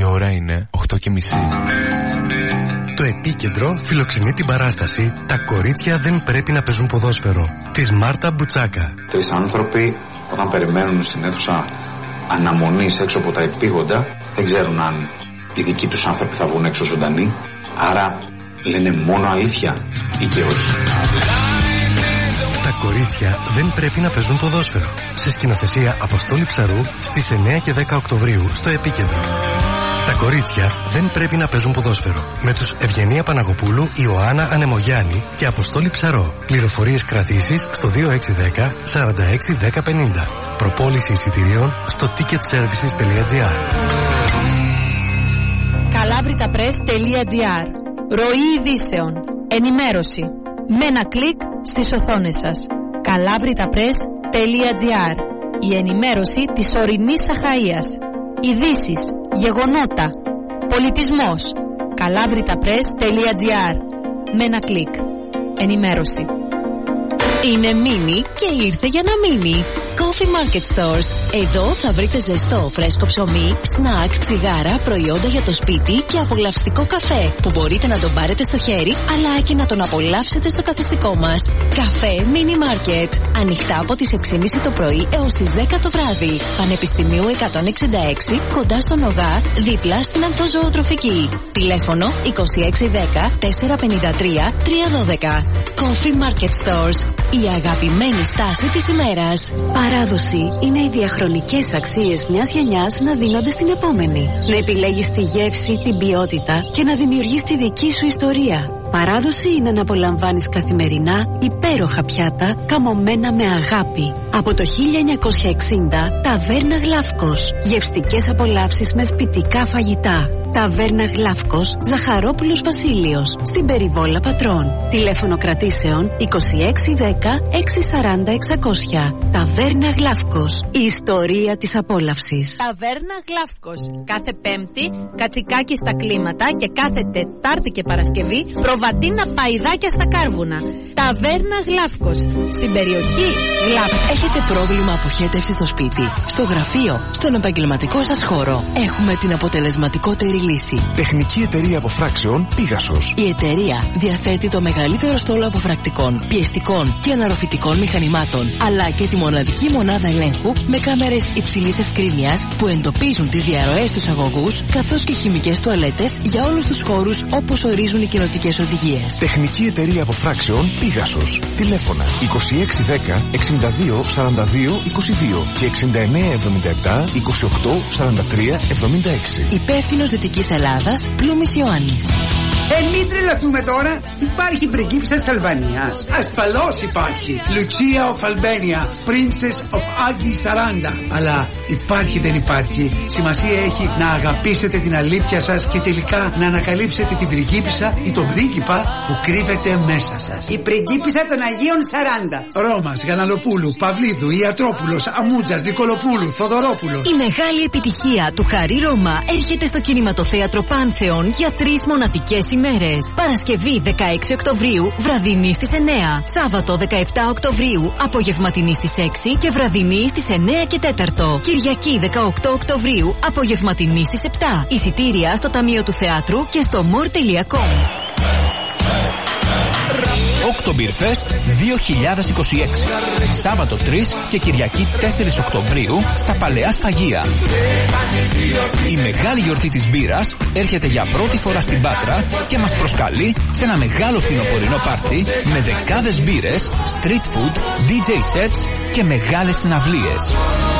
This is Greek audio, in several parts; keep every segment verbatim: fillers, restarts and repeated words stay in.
Η ώρα είναι οκτώ και μισή. Το Επίκεντρο φιλοξενεί την παράσταση «Τα κορίτσια δεν πρέπει να παίζουν ποδόσφαιρο» της Μάρτα Μπουτσάκα. Τρεις άνθρωποι όταν περιμένουν στην αίθουσα αναμονής έξω από τα επίγοντα δεν ξέρουν αν οι δικοί τους άνθρωποι θα βγουν έξω ζωντανοί. Άρα λένε μόνο αλήθεια ή και όχι. Τα κορίτσια δεν πρέπει να παίζουν ποδόσφαιρο. Σε σκηνοθεσία Αποστόλη Ψαρού στις εννέα και δέκα Οκτωβρίου στο Επίκεντρο. Τα κορίτσια δεν πρέπει να παίζουν ποδόσφαιρο. Με τους Ευγενία Παναγοπούλου, Ιωάννα Ανεμογιάννη και Αποστόλη Ψαρό. Πληροφορίες κρατήσεις στο δύο έξι ένα μηδέν σαράντα έξι δέκα πενήντα. Προπόληση εισιτηρίων στο ticket services τελεία gr. Καλάβριταπρess τελεία gr. Ροή ειδήσεων. Ενημέρωση. Με ένα κλικ στις οθόνες σας. Καλάβριταπρess τελεία gr. Η ενημέρωση της ορεινής Αχαΐας. Ειδήσεις, γεγονότα, πολιτισμός. Καλάβριταπρess τελεία gr. Με ένα κλικ. Ενημέρωση. Είναι μίνι και ήρθε για να μείνει. Coffee Market Stores. Εδώ θα βρείτε ζεστό, φρέσκο ψωμί, σνακ, τσιγάρα, προϊόντα για το σπίτι και απολαυστικό καφέ που μπορείτε να τον πάρετε στο χέρι αλλά και να τον απολαύσετε στο καθιστικό μας. Καφέ Mini Market. Ανοιχτά από τις έξι και μισή το πρωί έως τις δέκα το βράδυ. Πανεπιστημίου εκατόν εξήντα έξι κοντά στον ΟΓΑ, δίπλα στην Ανθοζωοτροφική. Τηλέφωνο είκοσι έξι δέκα τετρακόσια πενήντα τρία τριακόσια δώδεκα. Coffee Market Stores. Η αγαπημένη στάση της ημέρας. Παράδοση είναι οι διαχρονικές αξίες μιας γενιάς να δίνονται στην επόμενη. Να επιλέγεις τη γεύση, την ποιότητα και να δημιουργείς τη δική σου ιστορία. Παράδοση είναι να απολαμβάνεις καθημερινά υπέροχα πιάτα καμωμένα με αγάπη. Από το χίλια εννιακόσια εξήντα, Ταβέρνα Γλαύκος. Γευστικές απολαύσεις με σπιτικά φαγητά. Ταβέρνα Γλαύκος, Ζαχαρόπουλος Βασίλειος, στην Περιβόλα Πατρών. Τηλέφωνο κρατήσεων είκοσι έξι δέκα έξι σαράντα εξακόσια. Ταβέρνα Γλαύκος. Η ιστορία της απόλαυσης. Ταβέρνα Γλαύκος. Κάθε Πέμπτη κατσικάκι στα κλίματα και κάθε Τετάρτη και Παρασκευή προβατίνα παϊδάκια στα κάρβουνα. Ταβέρνα Γλαύκος. Στην περιοχή Γλαύκος. Έχετε πρόβλημα αποχέτευση στο σπίτι, στο γραφείο, στον επαγγελματικό σας χώρο? Έχουμε την αποτελεσματικότερη λύση. Τεχνική εταιρεία αποφράξεων Πίγασος. Η εταιρεία διαθέτει το μεγαλύτερο στόλο αποφρακτικών, πιεστικών και αναρροφητικών μηχανημάτων, αλλά και τη μοναδική μονάδα ελέγχου με κάμερες υψηλής ευκρίνειας που εντοπίζουν τις διαρροές στους αγωγούς καθώς και χημικές τουαλέτες για όλους τους χώρους όπως ορίζουν οι κοινοτικές οδηγίες. Τεχνική εταιρεία αποφράξεων Πίγασος. Τηλέφωνα είκοσι έξι δέκα εξήντα δύο σαράντα δύο είκοσι δύο και εξήντα εννέα εβδομήντα επτά είκοσι οκτώ σαράντα τρία εβδομήντα έξι. Υπεύθυνος Δυτικής Ελλάδας, Πλούμης Ιωάννης. Ε, μην τρελαθούμε τώρα. Υπάρχει πριγκίπισσα της Αλβανίας. Ασφαλώς υπάρχει. Λουτσία of Albania, Princess of Agni σαράντα. Αλλά υπάρχει δεν υπάρχει. Σημασία έχει να αγαπήσετε την αλήθεια σας και τελικά να ανακαλύψετε την πριγκίπισσα ή τον πρίγκιπα που κρύβεται μέσα σας. Η πριγκίπισσα των Αγίων σαράντα. Ρώμας, Γαναλοπούλου, Παυλίδου, Ιατρόπουλος, Αμούτζας, Νικολοπούλου, Θοδωρόπουλου. Η μεγάλη επιτυχία του Χαρί Ρώμα έρχεται στο κινηματοθέατρο Πάνθεον για τρεις μοναδικές ημέρες. Παρασκευή δεκαέξι Οκτωβρίου, βραδινή στις εννέα. Σάββατο δεκαεπτά Οκτωβρίου, απογευματινή στις έξι και βραδινή στις εννέα και τέσσερα. Κυριακή δεκαοκτώ Οκτωβρίου, απογευματινή στις επτά. Εισιτήρια στο Ταμείο του Θεάτρου και στο more τελεία com. Oktoberfest δύο χιλιάδες είκοσι έξι. Σάββατο τρεις και Κυριακή τέσσερις Οκτωβρίου στα Παλαιά Σφαγεία. Η μεγάλη γιορτή της μπύρας έρχεται για πρώτη φορά στην Πάτρα και μας προσκαλεί σε ένα μεγάλο φθινοπορεινό πάρτι με δεκάδες μπύρες, street food, ντι τζέι sets και μεγάλες συναυλίες.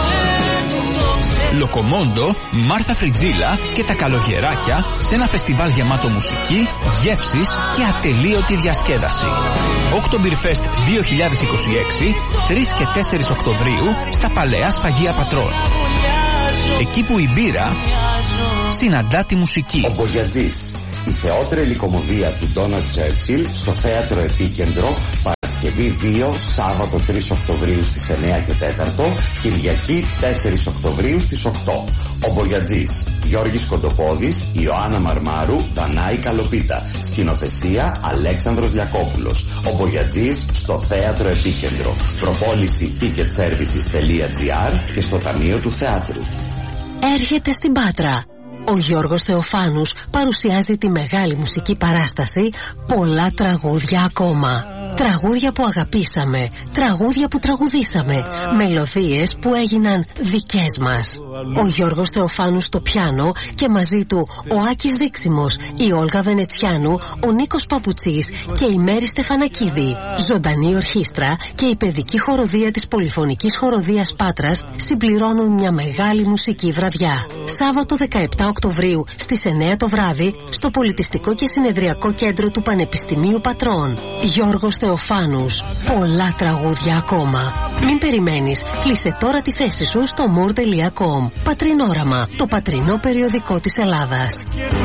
Λοκομόντο, Μάρθα Φριτζίλα και τα καλογεράκια σε ένα φεστιβάλ γεμάτο μουσική, γεύσεις και ατελείωτη διασκέδαση. Oktoberfest δύο χιλιάδες είκοσι έξι, τρεις και τέσσερις Οκτωβρίου στα Παλαιά Σφαγεία Πατρών. Εκεί που η μπύρα συναντά τη μουσική. Ο Μπογιατζής, η θεότερη κομμωδία του Ντόναλντ Τσέρτσιλ στο Θέατρο Επίκεντρο, Παρασκευή δύο, Σάββατο τρεις Οκτωβρίου στις εννέα και τέσσερα, Κυριακή τέσσερις Οκτωβρίου στις οκτώ. Ο Μπογιατζής, Γιώργης Κοντοπόδης, Ιωάννα Μαρμάρου, Δανάη Καλοπίτα. Σκηνοθεσία Αλέξανδρος Λιακόπουλος. Ο Μπογιατζής στο Θέατρο Επίκεντρο. Προπόληση ticket services τελεία gr και στο Ταμείο του Θεάτρου. Έρχεται στην Πάτρα. Ο Γιώργος Θεοφάνους παρουσιάζει τη μεγάλη μουσική παράσταση «Πολλά τραγούδια ακόμα». Τραγούδια που αγαπήσαμε, τραγούδια που τραγουδήσαμε, μελωδίες που έγιναν δικές μας. Ο Γιώργος Θεοφάνου στο πιάνο και μαζί του ο Άκης Δίξιμος, η Όλγα Βενετσιάνου, ο Νίκος Παπουτσής και η Μέρη Στεφανακίδη. Ζωντανή ορχήστρα και η παιδική χοροδία της Πολυφωνικής Χοροδίας Πάτρας συμπληρώνουν μια μεγάλη μουσική βραδιά. Σάββατο δεκαεπτά Οκτωβρίου στις εννιά το βράδυ στο Πολιτιστικό και Συνεδριακό Κέντρο του Πανεπιστημίου Πατρών. Γιώργος Θεοφάνους. Πολλά τραγούδια ακόμα. Μην περιμένεις. Κλείσε τώρα τη θέση σου στο more τελεία com. Πατρινόραμα. Το πατρινό περιοδικό της Ελλάδας.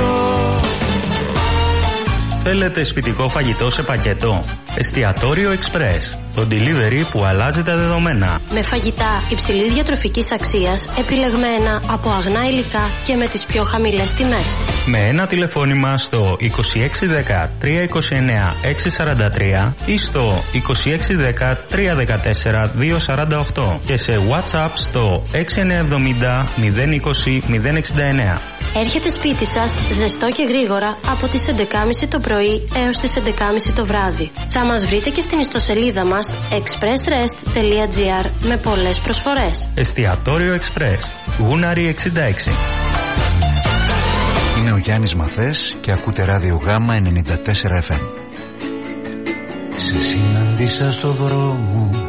Θέλετε σπιτικό φαγητό σε πακέτο? Εστιατόριο Express. Το delivery που αλλάζει τα δεδομένα. Με φαγητά υψηλής διατροφικής αξίας, επιλεγμένα από αγνά υλικά και με τις πιο χαμηλές τιμές. Με ένα τηλεφώνημα στο είκοσι έξι δέκα τριακόσια είκοσι εννέα εξακόσια σαράντα τρία ή στο είκοσι έξι δέκα τριακόσια δεκατέσσερα διακόσια σαράντα οκτώ και σε WhatsApp στο έξι εννιά εβδομήντα μηδέν είκοσι μηδέν εξήντα εννέα. Έρχεται σπίτι σας ζεστό και γρήγορα από τις έντεκα και μισή το πρωί έως τις έντεκα και μισή το βράδυ. Θα μας βρείτε και στην ιστοσελίδα μας expressrest τελεία gr με πολλές προσφορές. Εστιατόριο Express, Γούναρη εξήντα έξι. Είμαι ο Γιάννης Μαθές και ακούτε Ράδιο Γάμα ενενήντα τέσσερα εφ εμ. Σε συναντήσα στο δρόμο